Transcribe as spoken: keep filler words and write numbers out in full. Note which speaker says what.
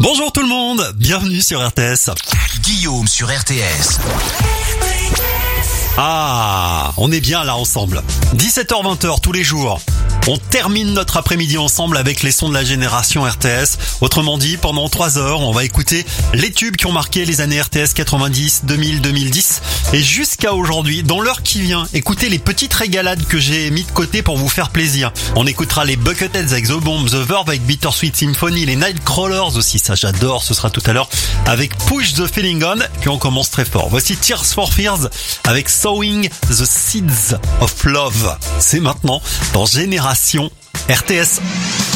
Speaker 1: Bonjour tout le monde, bienvenue sur R T S.
Speaker 2: Guillaume sur R T S.
Speaker 1: Ah, on est bien là ensemble. dix-sept heures vingt tous les jours. On termine notre après-midi ensemble avec les sons de la génération R T S. Autrement dit, pendant trois heures, on va écouter les tubes qui ont marqué les années R T S quatre-vingt-dix, deux mille, deux mille dix. Et jusqu'à aujourd'hui, dans l'heure qui vient, écoutez les petites régalades que j'ai mis de côté pour vous faire plaisir. On écoutera les Bucketheads avec The Bomb, The Verve avec Bittersweet Symphony, les Nightcrawlers aussi, ça j'adore, ce sera tout à l'heure avec Push the Feeling On. Puis on commence très fort. Voici Tears for Fears avec Sowing the Seeds of Love. C'est maintenant dans Génération R T S.